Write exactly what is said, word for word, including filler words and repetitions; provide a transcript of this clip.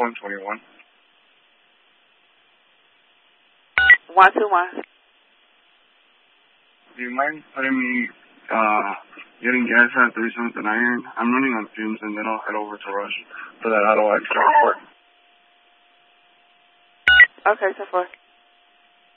one twenty-one. one two one. Do you mind letting me, uh, getting gas at thirty-seventh and Iron? I'm running on fumes, and then I'll head over to Rush for that auto accident report. Okay, ten four.